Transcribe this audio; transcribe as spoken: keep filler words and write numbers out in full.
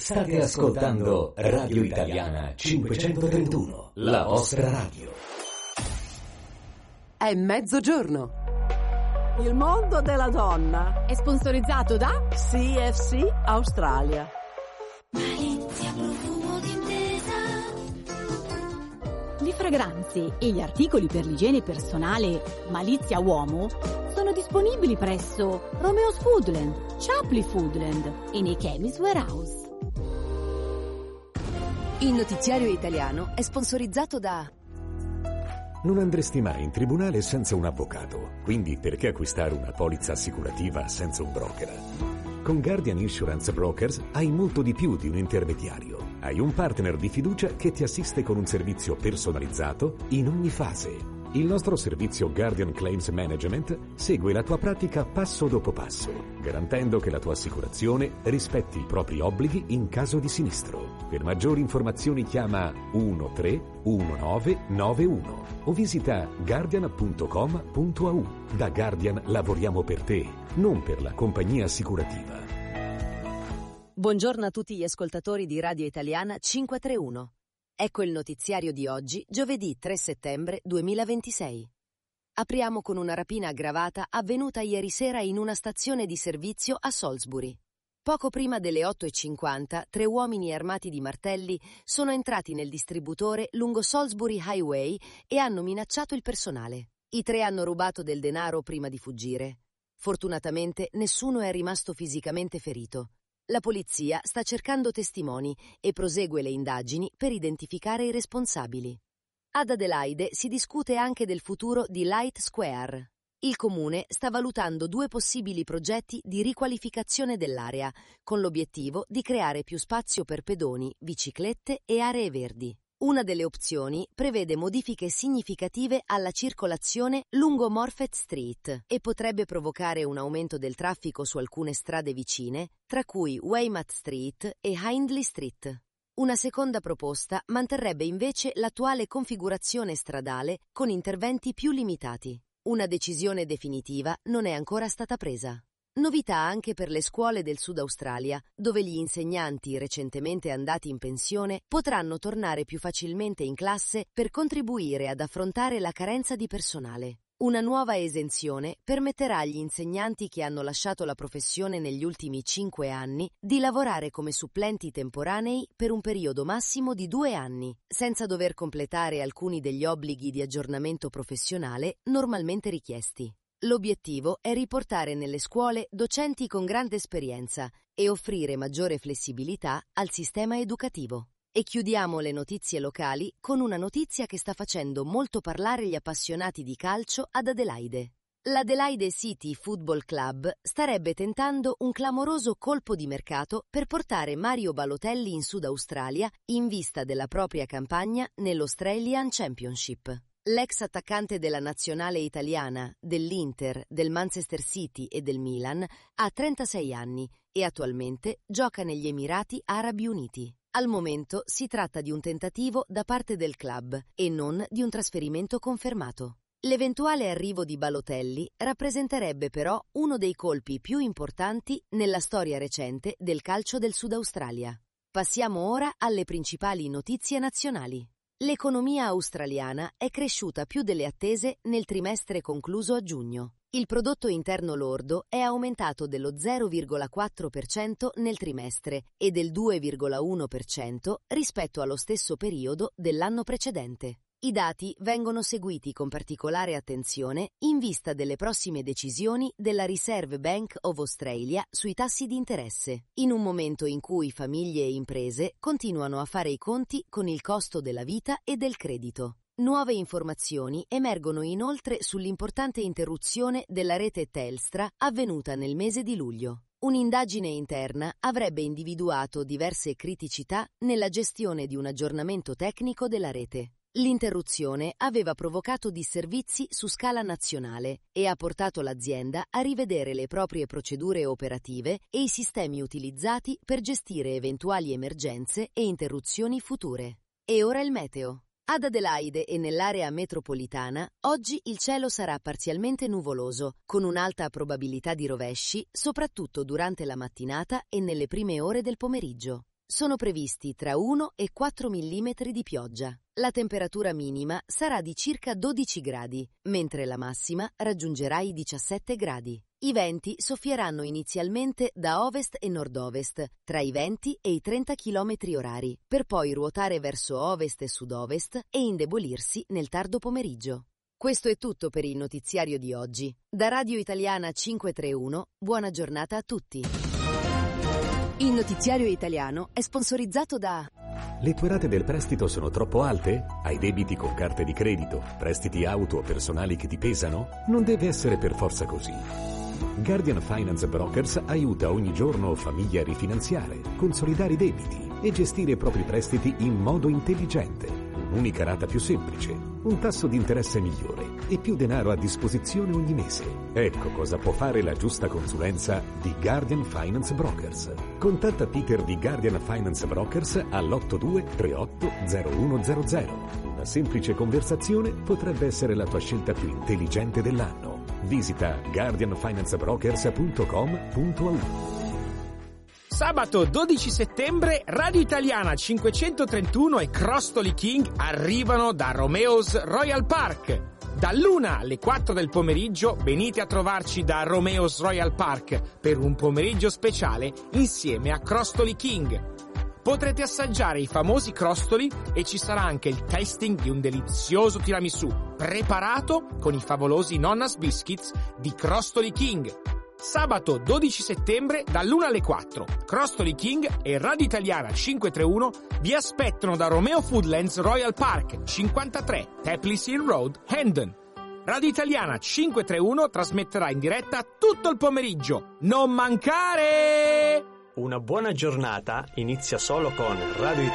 State ascoltando Radio Italiana cinquecentotrentuno, la vostra radio. È mezzogiorno. Il mondo della donna è sponsorizzato da C F C Australia. Malizia, profumo d'intesa. Le fragranze e gli articoli per l'igiene personale Malizia Uomo sono disponibili presso Romeo's Foodland, Shapley Foodland e nei Chemist Warehouse. Il notiziario italiano è sponsorizzato da... Non andresti mai in tribunale senza un avvocato, quindi perché acquistare una polizza assicurativa senza un broker? Con Guardian Insurance Brokers hai molto di più di un intermediario. Hai un partner di fiducia che ti assiste con un servizio personalizzato in ogni fase. Il nostro servizio Guardian Claims Management segue la tua pratica passo dopo passo, garantendo che la tua assicurazione rispetti i propri obblighi in caso di sinistro. Per maggiori informazioni chiama uno tre uno nove nove uno o visita guardian punto com punto a u. Da Guardian lavoriamo per te, non per la compagnia assicurativa. Buongiorno a tutti gli ascoltatori di Radio Italiana cinquecentotrentuno. Ecco il notiziario di oggi, giovedì tre settembre duemilaventisei. Apriamo con una rapina aggravata avvenuta ieri sera in una stazione di servizio a Salisbury. Poco prima delle otto e cinquanta, tre uomini armati di martelli sono entrati nel distributore lungo Salisbury Highway e hanno minacciato il personale. I tre hanno rubato del denaro prima di fuggire. Fortunatamente nessuno è rimasto fisicamente ferito. La polizia sta cercando testimoni e prosegue le indagini per identificare i responsabili. Ad Adelaide si discute anche del futuro di Light Square. Il comune sta valutando due possibili progetti di riqualificazione dell'area, con l'obiettivo di creare più spazio per pedoni, biciclette e aree verdi. Una delle opzioni prevede modifiche significative alla circolazione lungo Morphet Street e potrebbe provocare un aumento del traffico su alcune strade vicine, tra cui Weymouth Street e Hindley Street. Una seconda proposta manterrebbe invece l'attuale configurazione stradale con interventi più limitati. Una decisione definitiva non è ancora stata presa. Novità anche per le scuole del Sud Australia, dove gli insegnanti recentemente andati in pensione potranno tornare più facilmente in classe per contribuire ad affrontare la carenza di personale. Una nuova esenzione permetterà agli insegnanti che hanno lasciato la professione negli ultimi cinque anni di lavorare come supplenti temporanei per un periodo massimo di due anni, senza dover completare alcuni degli obblighi di aggiornamento professionale normalmente richiesti. L'obiettivo è riportare nelle scuole docenti con grande esperienza e offrire maggiore flessibilità al sistema educativo. E chiudiamo le notizie locali con una notizia che sta facendo molto parlare gli appassionati di calcio ad Adelaide. L'Adelaide City Football Club starebbe tentando un clamoroso colpo di mercato per portare Mario Balotelli in Sud Australia in vista della propria campagna nell'Australian Championship. L'ex attaccante della nazionale italiana, dell'Inter, del Manchester City e del Milan ha trentasei anni e attualmente gioca negli Emirati Arabi Uniti. Al momento si tratta di un tentativo da parte del club e non di un trasferimento confermato. L'eventuale arrivo di Balotelli rappresenterebbe però uno dei colpi più importanti nella storia recente del calcio del Sud Australia. Passiamo ora alle principali notizie nazionali. L'economia australiana è cresciuta più delle attese nel trimestre concluso a giugno. Il prodotto interno lordo è aumentato dello zero virgola quattro per cento nel trimestre e del due virgola uno per cento rispetto allo stesso periodo dell'anno precedente. I dati vengono seguiti con particolare attenzione in vista delle prossime decisioni della Reserve Bank of Australia sui tassi di interesse, in un momento in cui famiglie e imprese continuano a fare i conti con il costo della vita e del credito. Nuove informazioni emergono inoltre sull'importante interruzione della rete Telstra avvenuta nel mese di luglio. Un'indagine interna avrebbe individuato diverse criticità nella gestione di un aggiornamento tecnico della rete. L'interruzione aveva provocato disservizi su scala nazionale e ha portato l'azienda a rivedere le proprie procedure operative e i sistemi utilizzati per gestire eventuali emergenze e interruzioni future. E ora il meteo. Ad Adelaide e nell'area metropolitana, oggi il cielo sarà parzialmente nuvoloso, con un'alta probabilità di rovesci, soprattutto durante la mattinata e nelle prime ore del pomeriggio. Sono previsti tra uno e quattro millimetri di pioggia. La temperatura minima sarà di circa dodici gradi, mentre la massima raggiungerà i diciassette gradi. I venti soffieranno inizialmente da ovest e nord-ovest, tra i venti e i trenta chilometri orari, per poi ruotare verso ovest e sud-ovest e indebolirsi nel tardo pomeriggio. Questo è tutto per il notiziario di oggi. Da Radio Italiana cinquecentotrentuno, buona giornata a tutti. Il notiziario italiano è sponsorizzato da... Le tue rate del prestito sono troppo alte? Hai debiti con carte di credito, prestiti auto o personali che ti pesano? Non deve essere per forza così. Guardian Finance Brokers aiuta ogni giorno famiglie a rifinanziare, consolidare i debiti e gestire i propri prestiti in modo intelligente. Un'unica rata più semplice, un tasso di interesse migliore e più denaro a disposizione ogni mese. Ecco cosa può fare la giusta consulenza di Guardian Finance Brokers. Contatta Peter di Guardian Finance Brokers all'otto due tre otto zero uno zero zero. Una semplice conversazione potrebbe essere la tua scelta più intelligente dell'anno. Visita guardian finance brokers punto com punto a u. Sabato dodici settembre Radio Italiana cinquecentotrentuno e Crostoli King arrivano da Romeo's Royal Park. Dall'una alle quattro del pomeriggio venite a trovarci da Romeo's Royal Park per un pomeriggio speciale insieme a Crostoli King. Potrete assaggiare i famosi crostoli e ci sarà anche il tasting di un delizioso tiramisù preparato con i favolosi Nonna's Biscuits di Crostoli King. Sabato dodici settembre dall'una alle quattro. Crostoli King e Radio Italiana cinquecentotrentuno vi aspettano da Romeo Foodlands Royal Park, cinquantatré Tapley Hill Road, Hendon. Radio Italiana cinquecentotrentuno trasmetterà in diretta tutto il pomeriggio. Non mancare! Una buona giornata inizia solo con Radio Italiana.